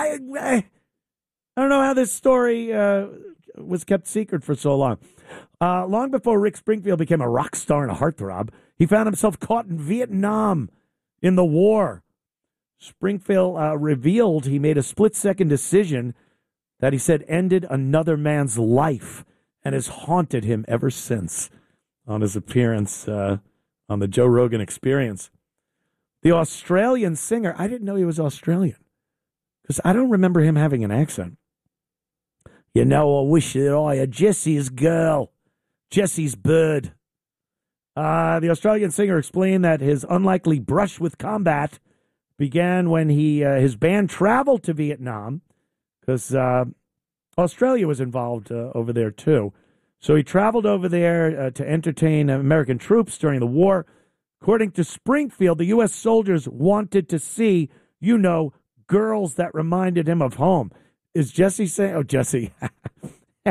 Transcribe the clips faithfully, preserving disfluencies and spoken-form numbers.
I, I, I don't know how this story uh, was kept secret for so long. Uh, long before Rick Springfield became a rock star and a heartthrob, he found himself caught in Vietnam in the war. Springfield uh, revealed he made a split-second decision that he said ended another man's life and has haunted him ever since on his appearance uh, on the Joe Rogan Experience. The Australian singer, I didn't know he was Australian because I don't remember him having an accent. You know, I wish that I had Jesse's girl, Jesse's bird. Uh, the Australian singer explained that his unlikely brush with combat began when he uh, his band traveled to Vietnam because uh, Australia was involved uh, over there too. So he traveled over there uh, to entertain American troops during the war. According to Springfield, the U S soldiers wanted to see, you know, girls that reminded him of home. Is Jesse saying? Oh, Jesse. uh,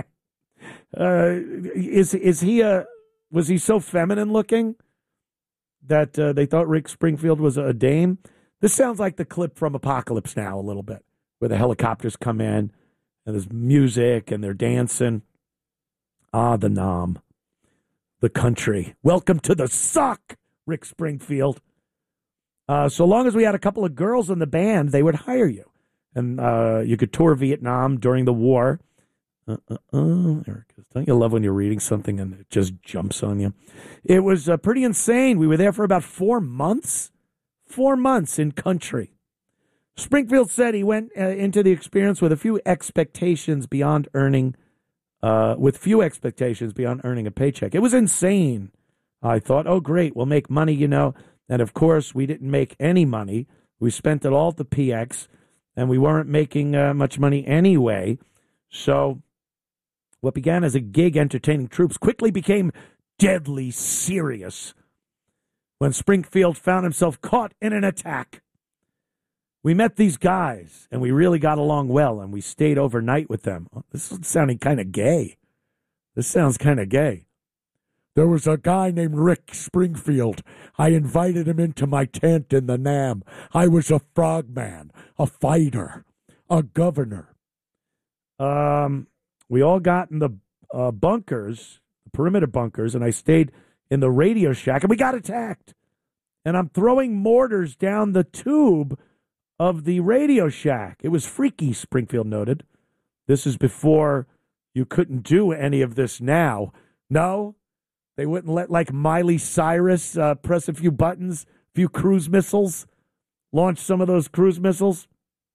is is he a? Was he so feminine looking that uh, they thought Rick Springfield was a dame? This sounds like the clip from Apocalypse Now a little bit, where the helicopters come in and there's music and they're dancing. Ah, the Nam, the country. Welcome to the suck, Rick Springfield. Uh, so long as we had a couple of girls in the band, they would hire you. And uh, you could tour Vietnam during the war. Uh, uh, uh, there it goes. Don't you love when you're reading something and it just jumps on you? It was uh, pretty insane. We were there for about four months. Four months in country. Springfield said he went uh, into the experience with a few expectations beyond earning, uh, with few expectations beyond earning a paycheck. It was insane. I thought, oh, great, we'll make money, you know. And, of course, we didn't make any money. We spent it all at the P X, and we weren't making uh, much money anyway. So what began as a gig entertaining troops quickly became deadly serious when Springfield found himself caught in an attack. We met these guys, and we really got along well, and we stayed overnight with them. Oh, this is sounding kind of gay. This sounds kind of gay. There was a guy named Rick Springfield. I invited him into my tent in the Nam. I was a frogman, a fighter, a governor. Um, we all got in the uh, bunkers, the perimeter bunkers, and I stayed in the Radio Shack, and we got attacked. And I'm throwing mortars down the tube of the Radio Shack. It was freaky, Springfield noted. This is before you couldn't do any of this now. No? They wouldn't let, like, Miley Cyrus uh, press a few buttons, a few cruise missiles, launch some of those cruise missiles.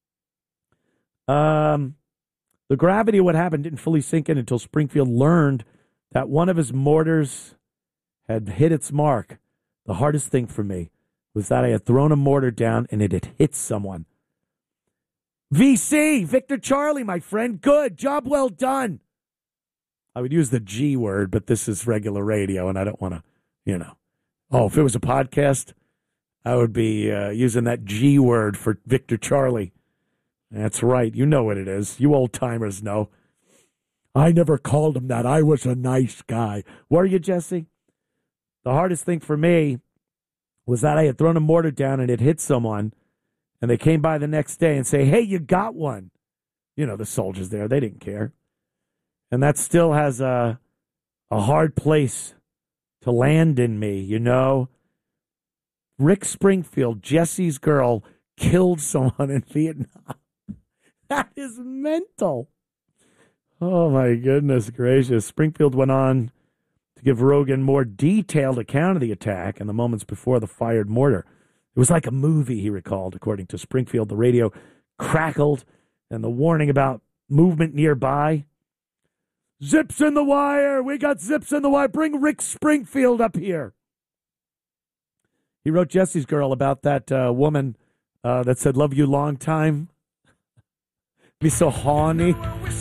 Um, the gravity of what happened didn't fully sink in until Springfield learned that one of his mortars had hit its mark. The hardest thing for me was that I had thrown a mortar down and it had hit someone. V C, Victor Charlie, my friend. Good. Job well done. I would use the G word, but this is regular radio, and I don't want to, you know. Oh, if it was a podcast, I would be uh, using that G word for Victor Charlie. That's right. You know what it is. You old-timers know. I never called him that. I was a nice guy. Were you, Jesse? The hardest thing for me was that I had thrown a mortar down and it hit someone, and they came by the next day and say, hey, you got one. You know, the soldiers there, they didn't care. And that still has a, a hard place to land in me, you know. Rick Springfield, Jesse's girl, killed someone in Vietnam. That is mental. Oh, my goodness gracious. Springfield went on to give Rogan more detailed account of the attack and the moments before the fired mortar. It was like a movie, he recalled, according to Springfield. The radio crackled, and the warning about movement nearby. Zips in the wire. We got zips in the wire. Bring Rick Springfield up here. He wrote Jesse's girl about that uh, woman uh, that said, love you long time. Me so horny.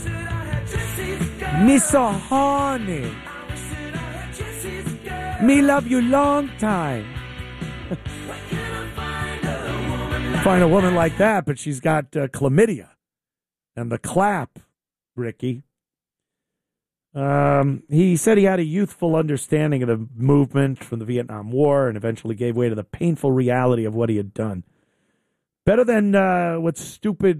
Me so horny. Me love you long time. Find a woman like that, but she's got uh, chlamydia and the clap, Ricky. Um, he said he had a youthful understanding of the movement from the Vietnam War and eventually gave way to the painful reality of what he had done. Better than uh, what stupid